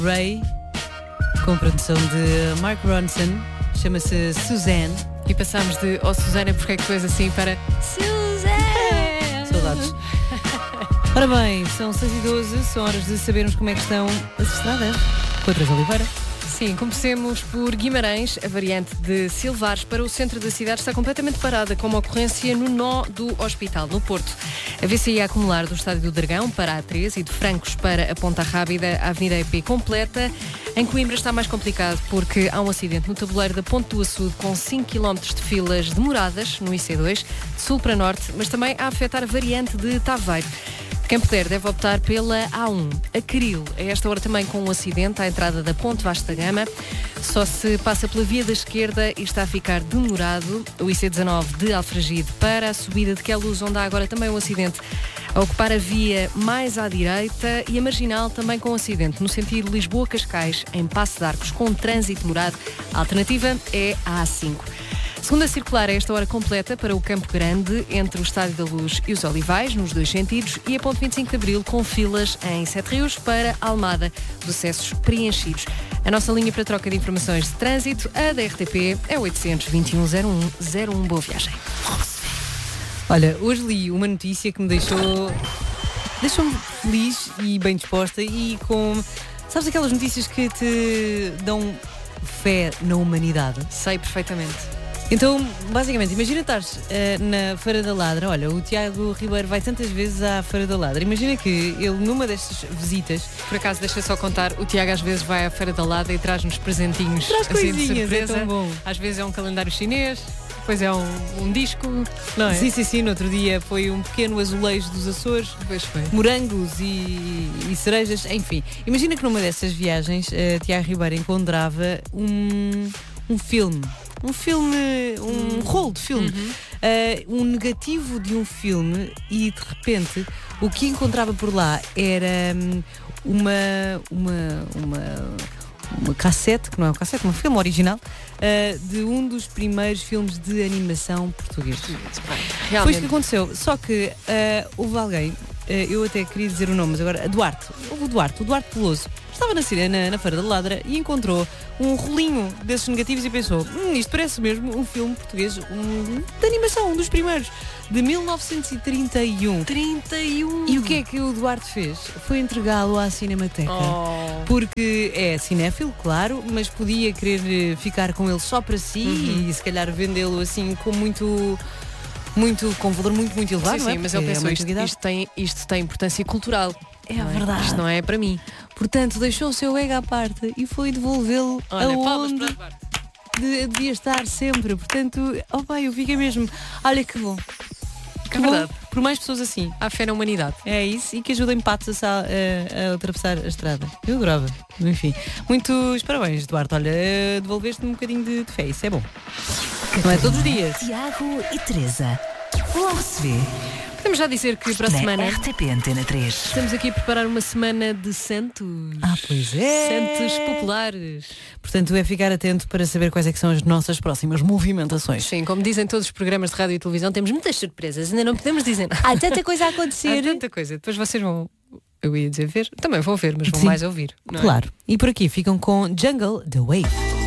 Ray, com produção de Mark Ronson, chama-se Suzanne. E passámos de Susana, porque é que tu és assim, para Suzanne. Saudades. Ora bem, são 6h12, são horas de sabermos como é que estão as estradas. Com a Teresa Oliveira. Sim, comecemos por Guimarães. A variante de Silvares para o centro da cidade está completamente parada, com uma ocorrência no nó do Hospital, no Porto. A VCI a acumular do Estádio do Dragão para a A3 e de Francos para a Ponta Rábida, a Avenida EP completa. Em Coimbra está mais complicado porque há um acidente no tabuleiro da Ponte do Açude com 5 km de filas demoradas no IC2, de sul para norte, mas também a afetar a variante de Taveiro. Quem puder deve optar pela A1, a Caril. A esta hora também com um acidente à entrada da Ponte Vasta Gama. Só se passa pela via da esquerda e está a ficar demorado. O IC19 de Alfragide para a subida de Queluz, onde há agora também um acidente a ocupar a via mais à direita, e a Marginal também com um acidente no sentido Lisboa-Cascais, em Passo de Arcos, com trânsito demorado. A alternativa é a A5. Segunda circular a esta hora completa para o Campo Grande, entre o Estádio da Luz e os Olivais, nos dois sentidos, e a ponte 25 de Abril com filas em Sete Rios para Almada, dos acessos preenchidos. A nossa linha para troca de informações de trânsito, a da RTP, é 800-2101-01. Boa viagem. Olha, hoje li uma notícia que me deixou-me feliz e bem disposta e com... Sabes aquelas notícias que te dão fé na humanidade? Sei perfeitamente. Então, basicamente, imagina estares na Feira da Ladra. Olha, o Tiago Ribeiro vai tantas vezes à Feira da Ladra. Imagina que ele, numa destas visitas... Por acaso, deixa só contar, o Tiago às vezes vai à Feira da Ladra e traz-nos presentinhos. Traz assim, coisinhas, de surpresa. é tão bom. Às vezes é um calendário chinês, depois é um disco, não é? Sim. No outro dia foi um pequeno azulejo dos Açores. Depois foi. Morangos e cerejas, enfim. Imagina que numa dessas viagens, Tiago Ribeiro encontrava um filme. Um rolo de filme, um negativo de um filme, e de repente o que encontrava por lá era uma cassete, que não é um cassete, um filme original, de um dos primeiros filmes de animação português. Realmente. Foi isso que aconteceu, só que houve alguém, eu até queria dizer o nome, mas agora, o Duarte Veloso, estava na Feira da Ladra e encontrou um rolinho desses negativos e pensou, isto parece mesmo um filme português de animação, um dos primeiros, de 1931. 31! E o que é que o Duarte fez? Foi entregá-lo à Cinemateca. Porque é cinéfilo, claro, mas podia querer ficar com ele só para si e se calhar vendê-lo assim com com valor muito elevado. Sim, não é? mas ele Porque pensou, isto tem importância cultural. É verdade. Isto não é para mim. Portanto, deixou o seu ego à parte e foi devolvê-lo aonde devia estar sempre. Portanto, eu fiquei mesmo, olha que bom. É verdade. Por mais pessoas assim. Há fé na humanidade. É isso, e que ajudem patos a atravessar a estrada. Eu adorava. Enfim, muitos parabéns, Duarte. Olha, devolveste-me um bocadinho de fé, isso é bom. Não é todos os dias. Tiago e Teresa. Logo se vê. Podemos já dizer que para a Na semana RTP Antena 3. estamos aqui a preparar uma semana de santos. Pois é. Santos populares. Portanto, é ficar atento para saber quais é que são as nossas próximas movimentações. Sim, como dizem todos os programas de rádio e televisão, temos muitas surpresas, ainda não podemos dizer nada. Há tanta coisa a Há acontecer. tanta coisa. Depois vocês vão, eu ia dizer ver, também vão ver, mas vão Sim. mais ouvir. Não é? Claro. E por aqui ficam com Jungle The Wave.